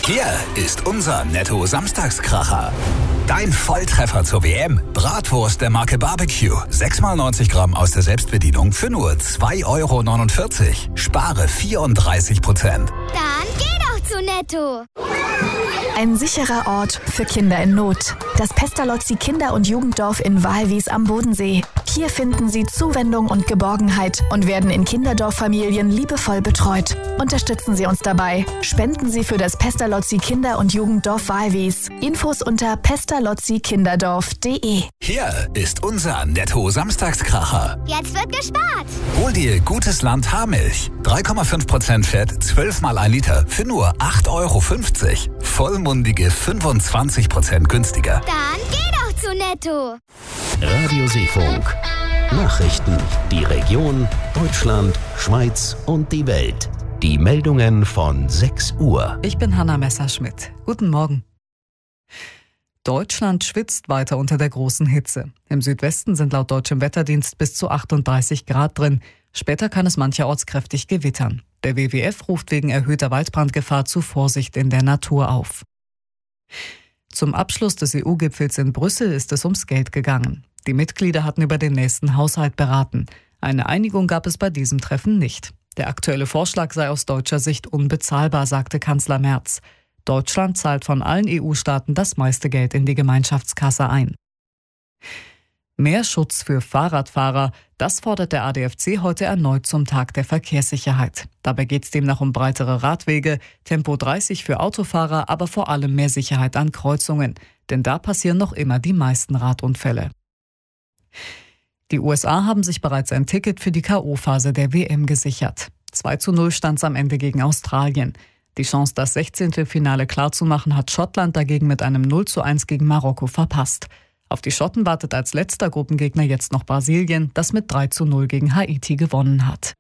Hier ist unser Netto-Samstagskracher. Dein Volltreffer zur WM. Bratwurst der Marke Barbecue. 6x90 Gramm aus der Selbstbedienung für nur 2,49 €. Spare 34%. Dann geh doch zu Netto. Ein sicherer Ort für Kinder in Not. Das Pestalozzi Kinder- und Jugenddorf in Walwies am Bodensee. Hier finden Sie Zuwendung und Geborgenheit und werden in Kinderdorffamilien liebevoll betreut. Unterstützen Sie uns dabei. Spenden Sie für das Pestalozzi Kinder- und Jugenddorf Walwies. Infos unter pestalozzikinderdorf.de. Hier ist unser Netto-Samstagskracher. Jetzt wird gespart. Hol dir Gutes Land Haarmilch. 3,5% Fett, 12 mal 1 Liter für nur 8,50 €. Vollmundige 25% günstiger. Dann geh doch zu Netto. Radio Seefunk. Nachrichten, die Region, Deutschland, Schweiz und die Welt. Die Meldungen von 6 Uhr. Ich bin Hanna Messerschmidt. Guten Morgen. Deutschland schwitzt weiter unter der großen Hitze. Im Südwesten sind laut deutschem Wetterdienst bis zu 38 Grad drin. Später kann es mancherorts kräftig gewittern. Der WWF ruft wegen erhöhter Waldbrandgefahr zu Vorsicht in der Natur auf. Zum Abschluss des EU-Gipfels in Brüssel ist es ums Geld gegangen. Die Mitglieder hatten über den nächsten Haushalt beraten. Eine Einigung gab es bei diesem Treffen nicht. Der aktuelle Vorschlag sei aus deutscher Sicht unbezahlbar, sagte Kanzler Merz. Deutschland zahlt von allen EU-Staaten das meiste Geld in die Gemeinschaftskasse ein. Mehr Schutz für Fahrradfahrer, das fordert der ADFC heute erneut zum Tag der Verkehrssicherheit. Dabei geht es demnach um breitere Radwege, Tempo 30 für Autofahrer, aber vor allem mehr Sicherheit an Kreuzungen. Denn da passieren noch immer die meisten Radunfälle. Die USA haben sich bereits ein Ticket für die K.O.-Phase der WM gesichert. 2:0 stand es am Ende gegen Australien. Die Chance, das 16. Finale klarzumachen, hat Schottland dagegen mit einem 0:1 gegen Marokko verpasst. Auf die Schotten wartet als letzter Gruppengegner jetzt noch Brasilien, das mit 3:0 gegen Haiti gewonnen hat.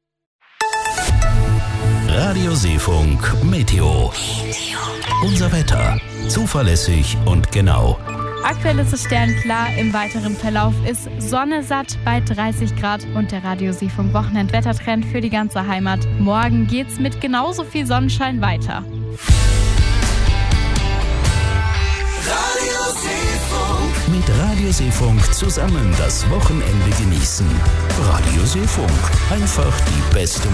Radio Seefunk Meteo. Unser Wetter. Zuverlässig und genau. Aktuell ist es sternklar, im weiteren Verlauf ist Sonne satt bei 30 Grad und der Radio Seefunk Wochenend-Wettertrend für die ganze Heimat. Morgen geht's mit genauso viel Sonnenschein weiter. Mit Radio Seefunk zusammen das Wochenende genießen. Radio Seefunk. Einfach die beste